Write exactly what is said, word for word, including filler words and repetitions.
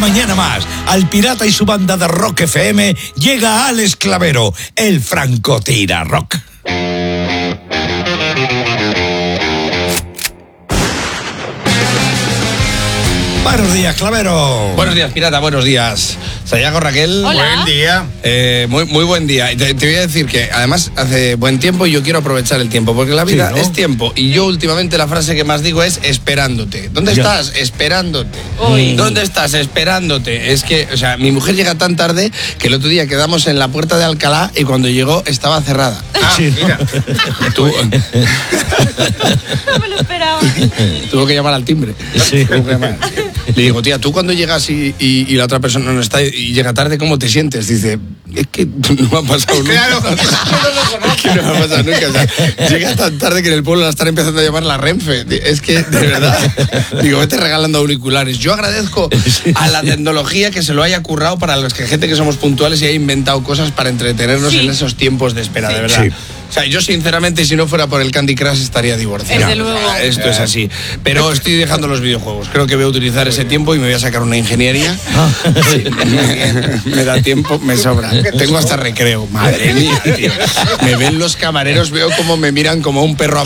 mañana más. Al Pirata y su banda de Rock F M llega Alex Clavero, el francotira rock. Buenos días, Clavero. Buenos días, Pirata, buenos días. Sayago, Raquel. Hola. Buen día. Eh, muy, muy buen día. Te, te voy a decir que además hace buen tiempo y yo quiero aprovechar el tiempo, porque la vida sí, ¿no? es tiempo. Y yo últimamente la frase que más digo es esperándote. ¿Dónde ya. estás? Esperándote. Uy. ¿Dónde estás? Esperándote. Es que, o sea, mi mujer llega tan tarde que el otro día quedamos en la puerta de Alcalá y cuando llegó estaba cerrada. Ah, sí, mira. Tú, no me lo esperaba. Tuvo que llamar al timbre. Sí. Tuvo que llamar. Le digo, tía, tú cuando llegas y, y, y la otra persona no está y llega tarde, ¿cómo te sientes? Dice, es que no me ha pasado nunca. Claro, es que no me ha pasado nunca. O sea, llega tan tarde que en el pueblo la están empezando a llamar la Renfe. Es que, de verdad, digo, vete regalando auriculares. Yo agradezco a la tecnología que se lo haya currado para los que gente que somos puntuales y haya inventado cosas para entretenernos sí. en esos tiempos de espera, sí. de verdad. Sí. O sea, yo sinceramente, si no fuera por el Candy Crush, estaría divorciado. Desde luego. Esto es así. Pero estoy dejando los videojuegos. Creo que voy a utilizar ese tiempo y me voy a sacar una ingeniería. Sí, me, me da tiempo, me sobra. Tengo hasta recreo. Madre mía, tío. Me ven los camareros, veo cómo me miran como un perro